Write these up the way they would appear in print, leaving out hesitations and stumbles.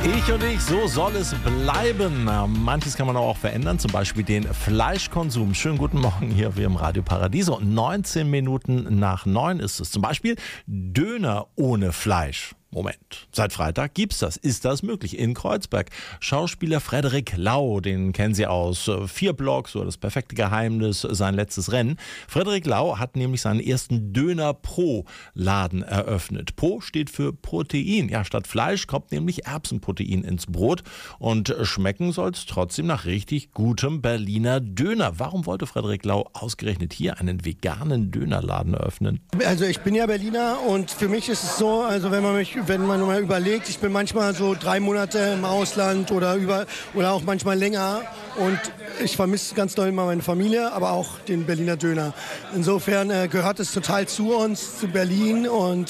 Ich und ich, so soll es bleiben. Manches kann man auch verändern, zum Beispiel den Fleischkonsum. Schönen guten Morgen hier im Radio Paradiso. 19 Minuten nach 9 ist es. Zum Beispiel Döner ohne Fleisch. Moment, seit Freitag gibt's das. Ist das möglich? In Kreuzberg. Schauspieler Frederik Lau, den kennen Sie aus 4 Blogs oder Das perfekte Geheimnis, sein letztes Rennen. Frederik Lau hat nämlich seinen ersten Döner-Pro-Laden eröffnet. Pro steht für Protein. Ja, statt Fleisch kommt nämlich Erbsenprotein ins Brot. Und schmecken soll's trotzdem nach richtig gutem Berliner Döner. Warum wollte Frederik Lau ausgerechnet hier einen veganen Dönerladen eröffnen? Also ich bin ja Berliner und für mich ist es so, also wenn man mal überlegt, ich bin manchmal so 3 Monate im Ausland oder auch manchmal länger und ich vermisse ganz doll immer meine Familie, aber auch den Berliner Döner. Insofern gehört es total zu uns, zu Berlin und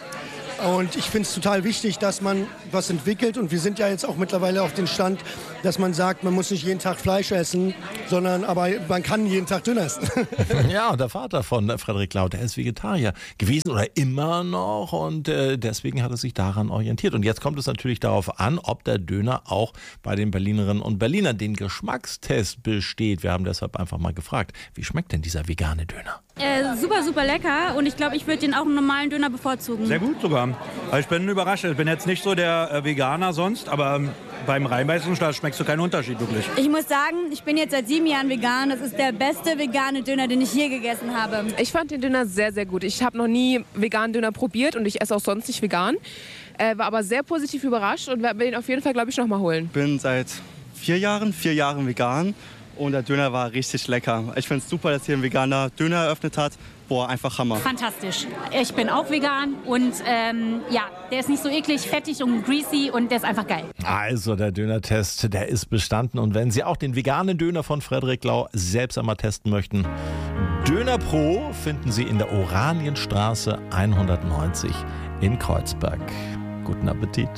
ich finde es total wichtig, dass man was entwickelt und wir sind ja jetzt auch mittlerweile auf dem Stand, dass man sagt, man muss nicht jeden Tag Fleisch essen, aber man kann jeden Tag Döner essen. Ja, der Vater von Frederik Lau, der ist Vegetarier gewesen oder immer noch und deswegen hat er sich daran orientiert. Und jetzt kommt es natürlich darauf an, ob der Döner auch bei den Berlinerinnen und Berlinern den Geschmackstest besteht. Wir haben deshalb einfach mal gefragt, wie schmeckt denn dieser vegane Döner? Super, super lecker und ich glaube, ich würde den auch einen normalen Döner bevorzugen. Sehr gut sogar. Also ich bin überrascht. Ich bin jetzt nicht so der Veganer sonst, aber beim Reinbeißen schmeckst du keinen Unterschied wirklich. Ich muss sagen, ich bin jetzt seit 7 Jahren vegan. Das ist der beste vegane Döner, den ich je gegessen habe. Ich fand den Döner sehr, sehr gut. Ich habe noch nie veganen Döner probiert und ich esse auch sonst nicht vegan. War aber sehr positiv überrascht und werde ihn auf jeden Fall, glaube ich, noch mal holen. Ich bin seit 4 Jahren vegan. Und der Döner war richtig lecker. Ich finde es super, dass hier ein veganer Döner eröffnet hat. Boah, einfach Hammer. Fantastisch. Ich bin auch vegan und der ist nicht so eklig, fettig und greasy und der ist einfach geil. Also der Dönertest, der ist bestanden. Und wenn Sie auch den veganen Döner von Frederik Lau selbst einmal testen möchten, Döner Pro finden Sie in der Oranienstraße 190 in Kreuzberg. Guten Appetit.